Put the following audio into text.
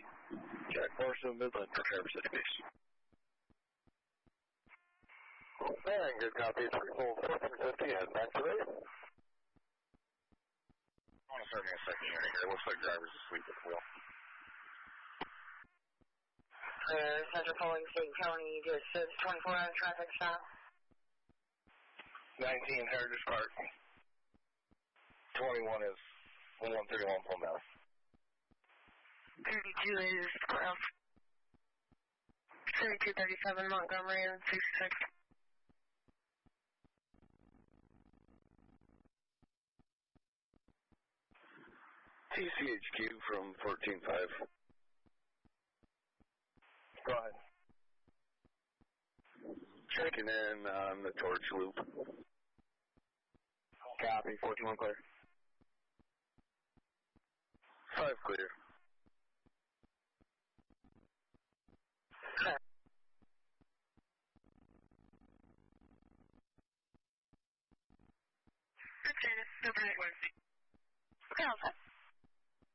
Jack Morrison, Midland for Traverse City Base. And good copy, 3-4-4-50, head back to base. I want to start in a second unit here. It looks like driver's asleep at the wheel. Central Polling State County, just 24-hour traffic stop. 19 Heritage Park. 21 is 131 Palmetto. 32 is 7237 Montgomery and 66. TCHQ from 14-5. Go ahead. Checking in on the torch loop. Copy, 14-1 clear. 5 clear. Okay, no problem. Okay, all set.